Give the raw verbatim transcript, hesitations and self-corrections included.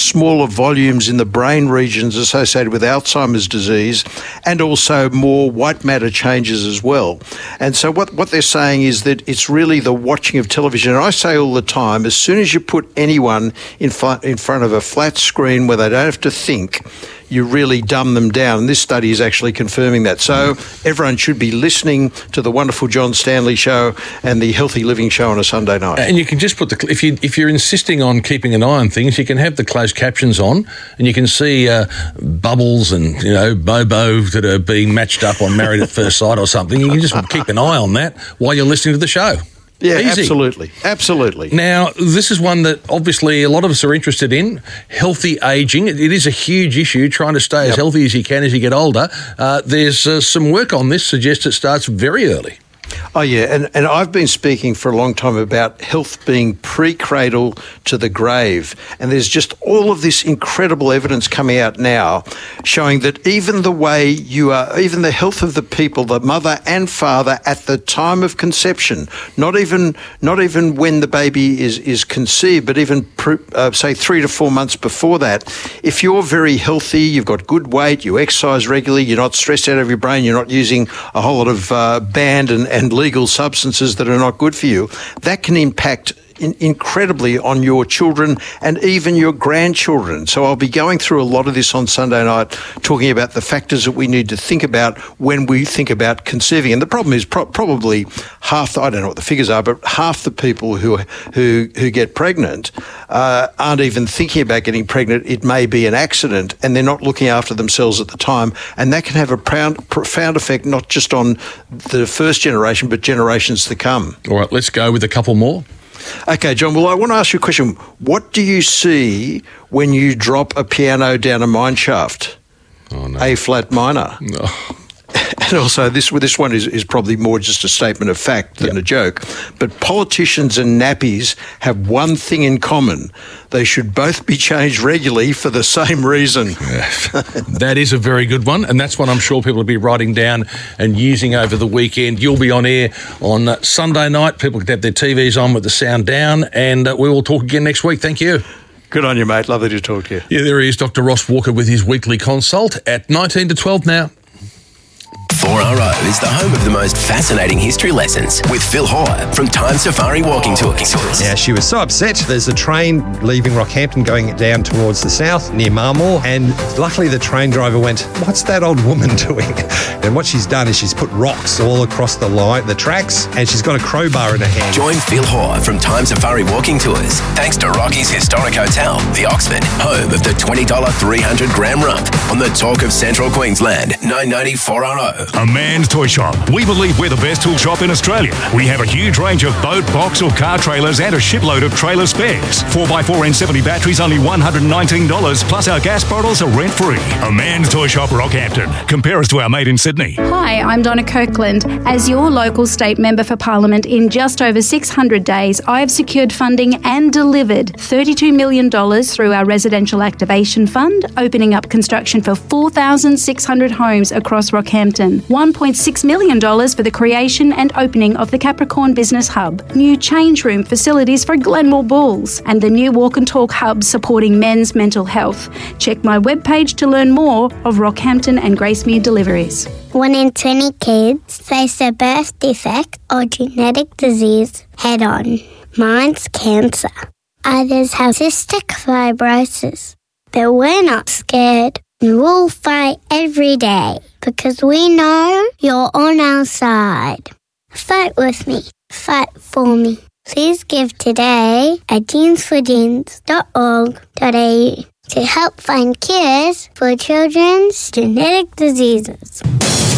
smaller volumes in the brain regions associated with Alzheimer's disease, and also more white matter changes as well. And so what, what they're saying is that it's really the watching of television. And I say all the time, as soon as you put anyone in, fl- in front of a flat screen where they don't have to think, you really dumb them down. And this study is actually confirming that. So everyone should be listening to the wonderful John Stanley show and the Healthy Living show on a Sunday night. And you can just put the, if you if you're insisting on keeping an eye on things, you can have the closed captions on, and you can see uh, Bubbles and you know Bobo that are being matched up on Married at First Sight or something. You can just keep an eye on that while you're listening to the show. Yeah, Easy. absolutely. Absolutely. Now, this is one that obviously a lot of us are interested in, healthy ageing. It is a huge issue, trying to stay yep. as healthy as you can as you get older. Uh, there's uh, some work on this suggests it starts very early. Oh, yeah, and, and I've been speaking for a long time about health being pre-cradle to the grave, and there's just all of this incredible evidence coming out now showing that even the way you are, even the health of the people, the mother and father at the time of conception, not even not even when the baby is, is conceived, but even, pre, uh, say, three to four months before that, if you're very healthy, you've got good weight, you exercise regularly, you're not stressed out of your brain, you're not using a whole lot of uh, banned and, and legal substances that are not good for you, that can impact in, incredibly on your children and even your grandchildren. So I'll be going through a lot of this on Sunday night, talking about the factors that we need to think about when we think about conceiving. And the problem is pro- probably half, the, I don't know what the figures are, but half the people who who, who get pregnant uh, aren't even thinking about getting pregnant. It may be an accident and they're not looking after themselves at the time. And that can have a profound, profound effect, not just on the first generation, but generations to come. All right, let's go with a couple more. Okay, John, well, I want to ask you a question. What do you see when you drop a piano down a mine shaft? Oh, no. A flat minor. No. And also, this this one is, is probably more just a statement of fact than yep. a joke. But politicians and nappies have one thing in common. They should both be changed regularly for the same reason. That is a very good one, and that's one I'm sure people will be writing down and using over the weekend. You'll be on air on Sunday night. People can have their T Vs on with the sound down, and uh, we will talk again next week. Thank you. Good on you, mate. Lovely to talk to you. Yeah, there he is, Doctor Ross Walker with his weekly consult at nineteen to twelve now. four R O is the home of the most fascinating history lessons with Phil Hoare from Time Safari Walking Tours. Yeah, she was so upset. There's a train leaving Rockhampton going down towards the south near Marmore, and luckily the train driver went, "What's that old woman doing?" And what she's done is she's put rocks all across the line, the tracks, and she's got a crowbar in her hand. Join Phil Hoare from Time Safari Walking Tours thanks to Rocky's Historic Hotel, the Oxford, home of the twenty dollars three hundred gram rump on the Talk of Central Queensland, nine ninety four R O. A Man's Toy Shop. We believe we're the best tool shop in Australia. We have a huge range of boat, box or car trailers and a shipload of trailer spares. four by four N seventy batteries only one hundred nineteen dollars, plus our gas bottles are rent-free. A Man's Toy Shop, Rockhampton. Compare us to our mate in Sydney. Hi, I'm Donna Kirkland. As your local state member for Parliament, in just over six hundred days, I have secured funding and delivered thirty-two million dollars through our Residential Activation Fund, opening up construction for four thousand six hundred homes across Rockhampton. one point six million dollars for the creation and opening of the Capricorn Business Hub, new change room facilities for Glenmore Bulls, and the new Walk and Talk Hub supporting men's mental health. Check my webpage to learn more of Rockhampton and Gracemere deliveries. One in twenty kids face a birth defect or genetic disease head-on. Mine's cancer. Others have cystic fibrosis. But we're not scared. We'll fight every day because we know you're on our side. Fight with me. Fight for me. Please give today at genes for genes dot org dot a u to help find cures for children's genetic diseases.